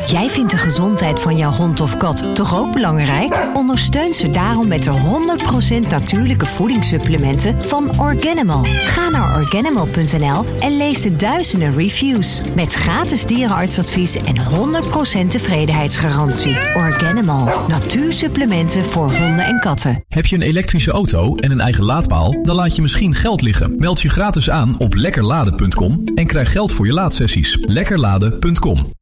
Jij vindt de gezondheid van jouw hond of kat toch ook belangrijk? Ondersteun ze daarom met de 100% natuurlijke voedingssupplementen van Organimal. Ga naar Organimal.nl en lees de duizenden reviews. Met gratis dierenartsadvies en 100% tevredenheidsgarantie. Organimal. Natuursupplementen voor honden en katten. Heb je een elektrische auto en een eigen laadpaal? Dan laat je misschien geld liggen. Meld je gratis aan op lekkerladen.com en krijg geld voor je laadsessies. Lekkerladen.com